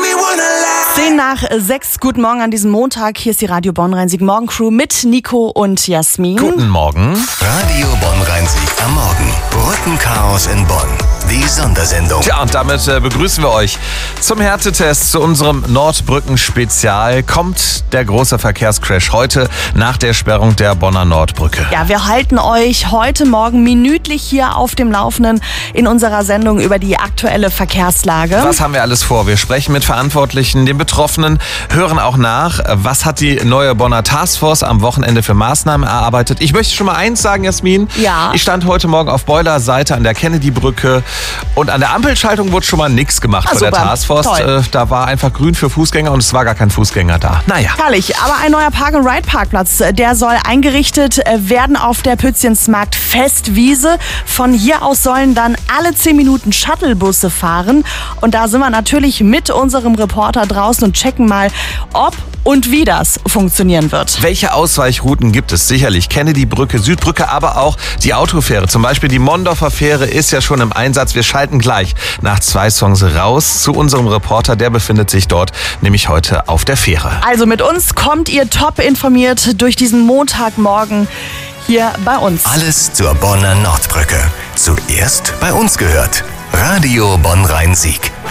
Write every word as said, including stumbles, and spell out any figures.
Zehn nach sechs, guten Morgen an diesem Montag. Hier ist die Radio Bonn-Rhein-Sieg Morgencrew mit Nico und Jasmin. Guten Morgen. Radio Bonn-Rhein-Sieg am Morgen. Brückenchaos in Bonn. Die Sondersendung. Tja, und damit äh, begrüßen wir euch zum Härtetest, zu unserem Nordbrücken-Spezial. Kommt der große Verkehrscrash heute nach der Sperrung der Bonner Nordbrücke. Ja, wir halten euch heute Morgen minütlich hier auf dem Laufenden in unserer Sendung über die aktuelle Verkehrslage. Was haben wir alles vor? Wir sprechen mit Verantwortlichen, den Betroffenen, hören auch nach, was hat die neue Bonner Taskforce am Wochenende für Maßnahmen erarbeitet. Ich möchte schon mal eins sagen, Jasmin. Ja. Ich stand heute Morgen auf Boiler-Seite an der Kennedy-Brücke und an der Ampelschaltung wurde schon mal nichts gemacht Ah, von der super. Taskforce. Toll. Äh, Da war einfach grün für Fußgänger und es war gar kein Fußgänger da. Naja. Herrlich, aber ein neuer Park-and-Ride-Parkplatz, der soll eingerichtet werden auf der Pützchensmarkt Festwiese. Von hier aus sollen dann alle zehn Minuten Shuttlebusse fahren. Und da sind wir natürlich mit unserem Reporter draußen und checken mal, ob und wie das funktionieren wird. Welche Ausweichrouten gibt es? Sicherlich Kennedy-Brücke, Südbrücke, aber auch die Autofähre. Zum Beispiel die Mondorfer Fähre ist ja schon im Einsatz. Wir schalten gleich nach zwei Songs raus zu unserem Reporter. Der befindet sich dort, nämlich heute auf der Fähre. Also mit uns kommt ihr top informiert durch diesen Montagmorgen hier bei uns. Alles zur Bonner Nordbrücke. Zuerst bei uns gehört. Radio Bonn-Rhein-Sieg.